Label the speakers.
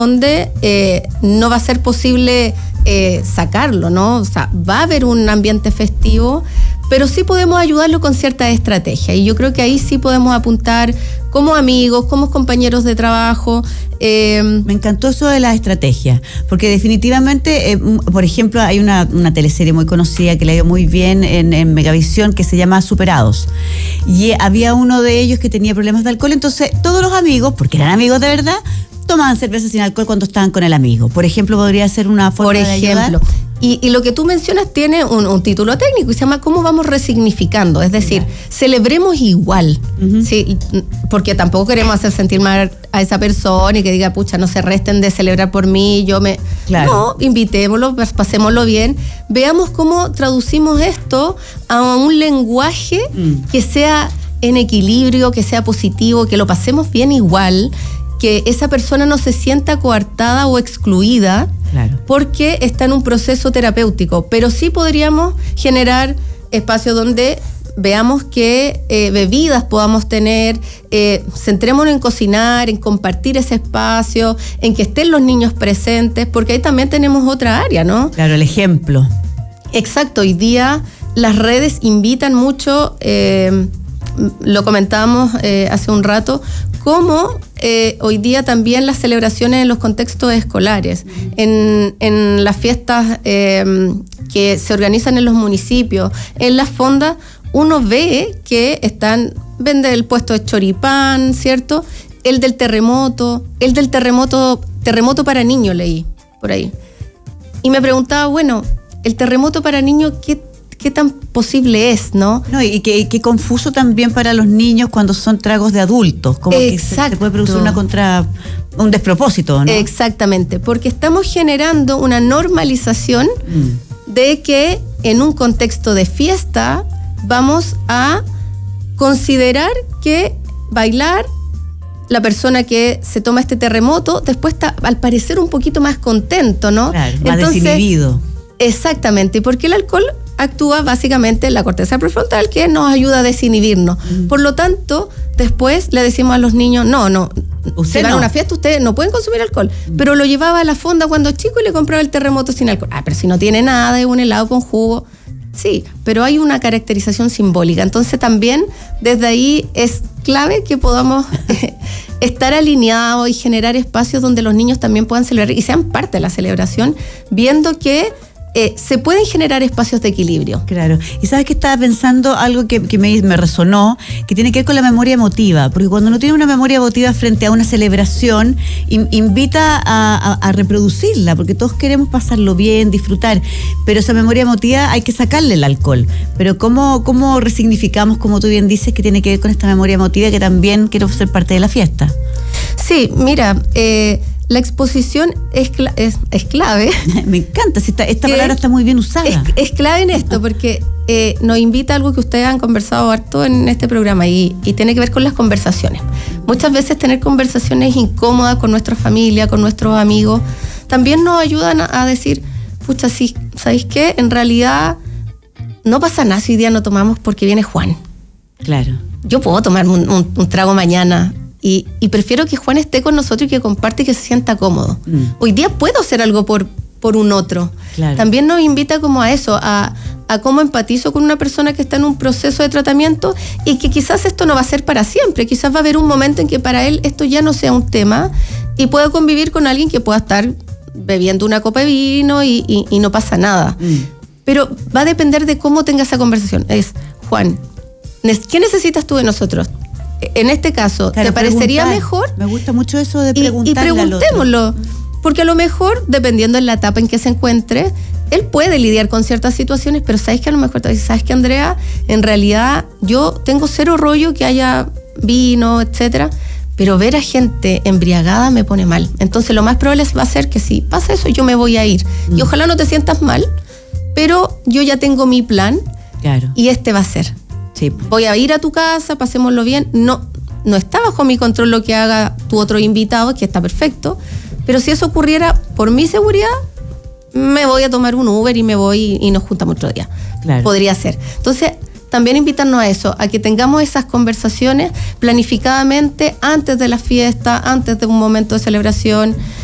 Speaker 1: donde no va a ser posible sacarlo, ¿no? O sea, va a haber un ambiente festivo, pero sí podemos ayudarlo con cierta estrategia. Y yo creo que ahí sí podemos apuntar como amigos, como compañeros de trabajo.
Speaker 2: Me encantó eso de la estrategia, porque definitivamente, por ejemplo, hay una teleserie muy conocida que le ha ido muy bien en Megavisión, que se llama Superados. Y había uno de ellos que tenía problemas de alcohol, entonces todos los amigos, porque eran amigos de verdad, tomaban cerveza sin alcohol cuando estaban con el amigo. Por ejemplo, podría ser una forma de ayudar.
Speaker 1: Y lo que tú mencionas tiene un título técnico y se llama ¿Cómo vamos resignificando? Es decir, celebremos igual, ¿sí? Porque tampoco queremos hacer sentir mal a esa persona y que diga, pucha, no se resten de celebrar por mí, No, invitémoslo, pasémoslo bien, veamos cómo traducimos esto a un lenguaje que sea en equilibrio, que sea positivo, que lo pasemos bien igual, que esa persona no se sienta coartada o excluida, porque está en un proceso terapéutico, pero sí podríamos generar espacios donde veamos qué bebidas podamos tener, centrémonos en cocinar, en compartir ese espacio, en que estén los niños presentes, porque ahí también tenemos otra área, ¿no?
Speaker 2: Claro, el ejemplo.
Speaker 1: Exacto, hoy día las redes invitan mucho, lo comentábamos hace un rato, cómo hoy día también las celebraciones en los contextos escolares, en las fiestas que se organizan en los municipios, en las fondas, uno ve que vende el puesto de choripán, ¿cierto? El del terremoto terremoto para niños leí por ahí. Y me preguntaba, bueno, el terremoto para niños, ¿qué tan posible es, no?
Speaker 2: No, y qué confuso también para los niños cuando son tragos de adultos, como
Speaker 1: Exacto.
Speaker 2: que se puede producir un despropósito, ¿no?
Speaker 1: Exactamente, porque estamos generando una normalización de que en un contexto de fiesta vamos a considerar que bailar, la persona que se toma este terremoto después está al parecer un poquito más contento, ¿no?
Speaker 2: Claro, más desinhibido.
Speaker 1: Exactamente, porque el alcohol actúa básicamente en la corteza prefrontal, que nos ayuda a desinhibirnos. Por lo tanto, después le decimos a los niños, no, si van a una fiesta, ustedes no pueden consumir alcohol. Pero lo llevaba a la fonda cuando chico y le compraba el terremoto sin alcohol. Pero si no tiene nada, es un helado con jugo. Sí, pero hay una caracterización simbólica. Entonces también desde ahí es clave que podamos estar alineados y generar espacios donde los niños también puedan celebrar y sean parte de la celebración, viendo que se pueden generar espacios de equilibrio.
Speaker 2: Claro. Y sabes que estaba pensando algo que me resonó, que tiene que ver con la memoria emotiva, porque cuando uno tiene una memoria emotiva frente a una celebración, invita a reproducirla, porque todos queremos pasarlo bien, disfrutar, pero esa memoria emotiva hay que sacarle el alcohol. Pero ¿cómo resignificamos, como tú bien dices, que tiene que ver con esta memoria emotiva que también quiero ser parte de la fiesta?
Speaker 1: Sí, mira, la exposición es clave.
Speaker 2: Me encanta, esta palabra está muy bien usada.
Speaker 1: Es clave en esto porque nos invita a algo que ustedes han conversado harto en este programa y tiene que ver con las conversaciones. Muchas veces tener conversaciones incómodas con nuestra familia, con nuestros amigos, también nos ayudan a decir, pucha, sí, ¿sabéis qué? En realidad no pasa nada si hoy día no tomamos porque viene Juan.
Speaker 2: Claro.
Speaker 1: Yo puedo tomar un trago mañana. Y prefiero que Juan esté con nosotros y que comparte y que se sienta cómodo. Hoy día puedo hacer algo por un otro.
Speaker 2: Claro.
Speaker 1: También nos invita como a eso, a cómo empatizo con una persona que está en un proceso de tratamiento y que quizás esto no va a ser para siempre. Quizás va a haber un momento en que para él esto ya no sea un tema y puedo convivir con alguien que pueda estar bebiendo una copa de vino y no pasa nada. Pero va a depender de cómo tenga esa conversación. Es, Juan, ¿qué necesitas tú de nosotros? En este caso, claro, ¿te parecería mejor?
Speaker 2: Me gusta mucho eso de preguntarle
Speaker 1: y preguntémoslo, porque a lo mejor, dependiendo de la etapa en que se encuentre, él puede lidiar con ciertas situaciones, pero ¿sabes qué? A lo mejor te dice, ¿sabes qué, Andrea? En realidad, yo tengo cero rollo que haya vino, etcétera, pero ver a gente embriagada me pone mal. Entonces, lo más probable va a ser que si pasa eso, yo me voy a ir. Y ojalá no te sientas mal, pero yo ya tengo mi plan,
Speaker 2: claro,
Speaker 1: y este va a ser.
Speaker 2: Sí.
Speaker 1: Voy a ir a tu casa, pasémoslo bien. No está bajo mi control lo que haga tu otro invitado, que está perfecto, pero si eso ocurriera por mi seguridad, me voy a tomar un Uber y me voy y nos juntamos otro día. Claro. Podría ser. Entonces, también invitarnos a eso, a que tengamos esas conversaciones planificadamente antes de la fiesta, antes de un momento de celebración,